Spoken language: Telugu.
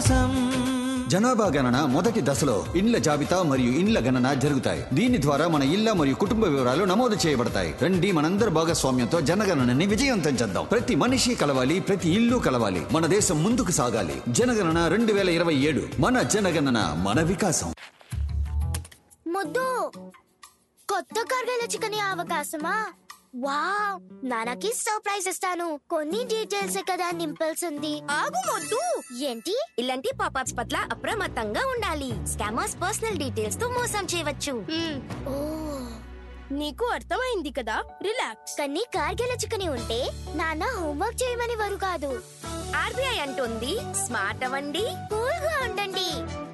వికాసం. జనాభా గణన మొదటి దశలో ఇండ్ల జాబితా మరియు ఇండ్ల గణన జరుగుతాయి. దీని ద్వారా మన ఇళ్ల మరియు కుటుంబ వివరాలు నమోదు చేయబడతాయి. రండి మనందరి భాగస్వామ్యంతో జనగణనని విజయవంతం చేద్దాం. ప్రతి మనిషి కలవాలి, ప్రతి ఇల్లు కలవాలి. మన దేశం ముందుకు సాగాలి. జనగణన 2027. మన జనగణన మన వికాసం. ముద్దు, కొత్త కార్గిల చికెన్ అవకాశమా? వావ్, నాన్నకి సర్ప్రైజ్ ఇస్తాను. కొన్ని డీటెయిల్స్ కదా నింపాల్సింది. ఆగు మొద్దు. ఏంటి? ఇలాంటి పాపప్స్ పట్ల అప్రమత్తంగా ఉండాలి. స్కామర్స్ పర్సనల్ డీటెయిల్స్ తో మోసం చేయవచ్చు. ఓ, నీకు అర్థమైంది కదా, రిలాక్స్. కానీ కార్గిల చికెన్ ఉంటే నాన్న హోంవర్క్ చేయమని వారు కాదు. ఆర్బీఐ అంటుంది స్మార్ట్ అవ్వండి, కూల్ గా ఉండండి.